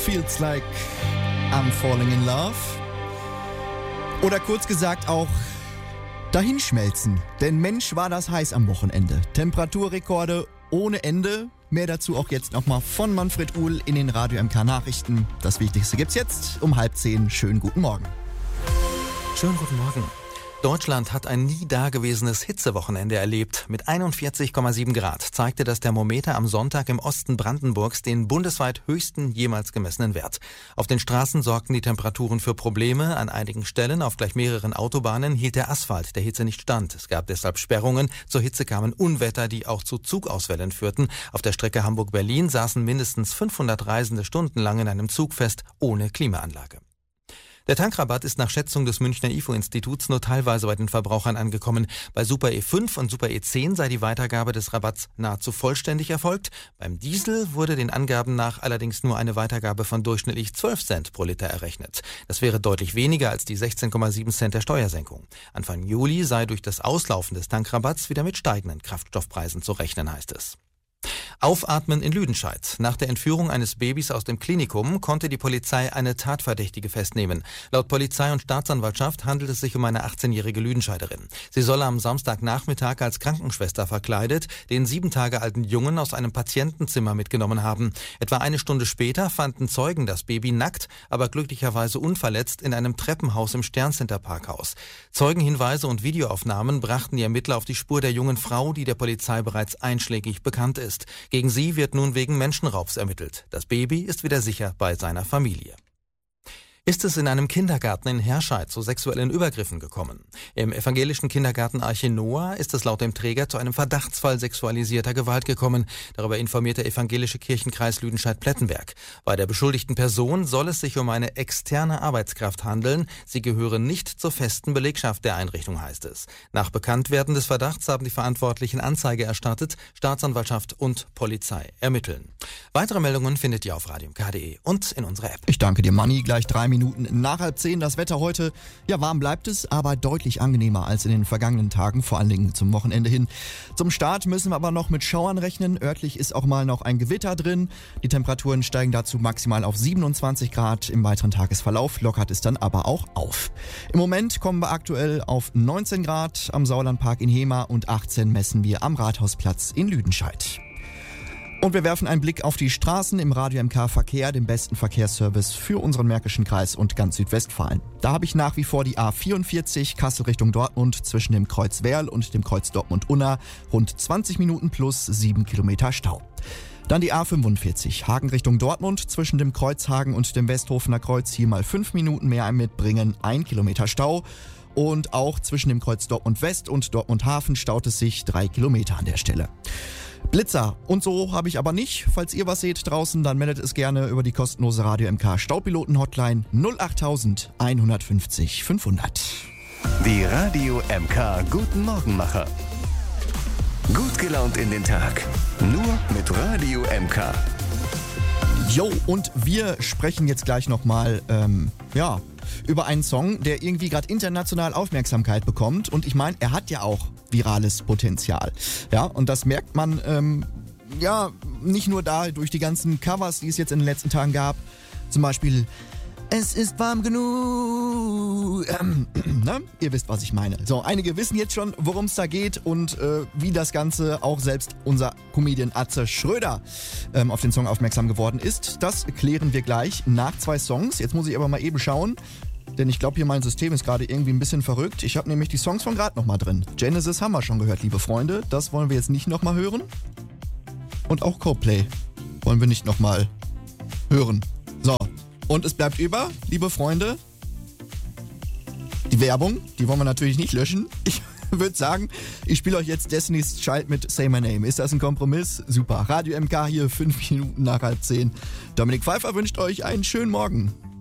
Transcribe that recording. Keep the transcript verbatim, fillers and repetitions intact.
Feels Like I'm Falling in Love. Oder kurz gesagt auch dahinschmelzen. Denn Mensch, war das heiß am Wochenende. Temperaturrekorde ohne Ende. Mehr dazu auch jetzt nochmal von Manfred Uhl in den Radio M K Nachrichten. Das Wichtigste gibt's jetzt um halb zehn. Schönen guten Morgen. Schönen guten Morgen. Deutschland hat ein nie dagewesenes Hitzewochenende erlebt. Mit einundvierzig Komma sieben Grad zeigte das Thermometer am Sonntag im Osten Brandenburgs den bundesweit höchsten jemals gemessenen Wert. Auf den Straßen sorgten die Temperaturen für Probleme. An einigen Stellen auf gleich mehreren Autobahnen hielt der Asphalt der Hitze nicht stand. Es gab deshalb Sperrungen. Zur Hitze kamen Unwetter, die auch zu Zugausfällen führten. Auf der Strecke Hamburg-Berlin saßen mindestens fünfhundert Reisende stundenlang in einem Zug fest, ohne Klimaanlage. Der Tankrabatt ist nach Schätzung des Münchner I F O-Instituts nur teilweise bei den Verbrauchern angekommen. Bei Super E fünf und Super E zehn sei die Weitergabe des Rabatts nahezu vollständig erfolgt. Beim Diesel wurde den Angaben nach allerdings nur eine Weitergabe von durchschnittlich zwölf Cent pro Liter errechnet. Das wäre deutlich weniger als die sechzehn Komma sieben Cent der Steuersenkung. Anfang Juli sei durch das Auslaufen des Tankrabatts wieder mit steigenden Kraftstoffpreisen zu rechnen, heißt es. Aufatmen in Lüdenscheid. Nach der Entführung eines Babys aus dem Klinikum konnte die Polizei eine Tatverdächtige festnehmen. Laut Polizei und Staatsanwaltschaft handelt es sich um eine achtzehnjährige Lüdenscheiderin. Sie soll am Samstagnachmittag als Krankenschwester verkleidet den sieben Tage alten Jungen aus einem Patientenzimmer mitgenommen haben. Etwa eine Stunde später fanden Zeugen das Baby nackt, aber glücklicherweise unverletzt in einem Treppenhaus im Sterncenter Parkhaus. Zeugenhinweise und Videoaufnahmen brachten die Ermittler auf die Spur der jungen Frau, die der Polizei bereits einschlägig bekannt ist. Gegen sie wird nun wegen Menschenraubs ermittelt. Das Baby ist wieder sicher bei seiner Familie. Ist es in einem Kindergarten in Herscheid zu sexuellen Übergriffen gekommen? Im evangelischen Kindergarten Arche Noah ist es laut dem Träger zu einem Verdachtsfall sexualisierter Gewalt gekommen. Darüber informiert der evangelische Kirchenkreis Lüdenscheid-Plettenberg. Bei der beschuldigten Person soll es sich um eine externe Arbeitskraft handeln. Sie gehören nicht zur festen Belegschaft der Einrichtung, heißt es. Nach Bekanntwerden des Verdachts haben die Verantwortlichen Anzeige erstattet. Staatsanwaltschaft und Polizei ermitteln. Weitere Meldungen findet ihr auf radio m k punkt d e und in unserer App. Ich danke dir, Manni. Gleich drei Minuten nach halb zehn. Das Wetter heute, ja, warm bleibt es, aber deutlich angenehmer als in den vergangenen Tagen, vor allen Dingen zum Wochenende hin. Zum Start müssen wir aber noch mit Schauern rechnen. Örtlich ist auch mal noch ein Gewitter drin. Die Temperaturen steigen dazu maximal auf siebenundzwanzig Grad. Im weiteren Tagesverlauf lockert es dann aber auch auf. Im Moment kommen wir aktuell auf neunzehn Grad am Sauerlandpark in Hema und achtzehn messen wir am Rathausplatz in Lüdenscheid. Und wir werfen einen Blick auf die Straßen im Radio M K Verkehr, dem besten Verkehrsservice für unseren Märkischen Kreis und ganz Südwestfalen. Da habe ich nach wie vor die A vierundvierzig Kassel Richtung Dortmund zwischen dem Kreuz Werl und dem Kreuz Dortmund-Unna. Rund zwanzig Minuten plus sieben Kilometer Stau. Dann die A fünfundvierzig Hagen Richtung Dortmund zwischen dem Kreuz Hagen und dem Westhofener Kreuz. Hier mal fünf Minuten mehr mitbringen, ein Kilometer Stau. Und auch zwischen dem Kreuz Dortmund West und Dortmund Hafen staut es sich drei Kilometer an der Stelle. Blitzer. Und so habe ich aber nicht. Falls ihr was seht draußen, dann meldet es gerne über die kostenlose Radio M K Staupiloten-Hotline null acht eins fünf null fünf hundert. Die Radio M K Guten Morgenmacher. Gut gelaunt in den Tag. Nur mit Radio M K. Jo, und wir sprechen jetzt gleich nochmal, ähm, ja, über einen Song, der irgendwie gerade international Aufmerksamkeit bekommt. Und ich meine, er hat ja auch virales Potenzial. Ja, und das merkt man, ähm, ja, nicht nur da durch die ganzen Covers, die es jetzt in den letzten Tagen gab. Zum Beispiel Es ist warm genug. Ähm, ne? Ihr wisst, was ich meine. So, einige wissen jetzt schon, worum es da geht und äh, wie das Ganze auch selbst unser Comedian Atze Schröder ähm, auf den Song aufmerksam geworden ist. Das klären wir gleich nach zwei Songs. Jetzt muss ich aber mal eben schauen, denn ich glaube hier mein System ist gerade irgendwie ein bisschen verrückt. Ich habe nämlich die Songs von gerade nochmal drin. Genesis haben wir schon gehört, liebe Freunde. Das wollen wir jetzt nicht nochmal hören. Und auch Coldplay wollen wir nicht nochmal hören. So. Und es bleibt über, liebe Freunde, die Werbung, die wollen wir natürlich nicht löschen. Ich würde sagen, ich spiele euch jetzt Destiny's Child mit Say My Name. Ist das ein Kompromiss? Super. Radio M K hier, fünf Minuten nach halb zehn. Dominik Pfeiffer wünscht euch einen schönen Morgen.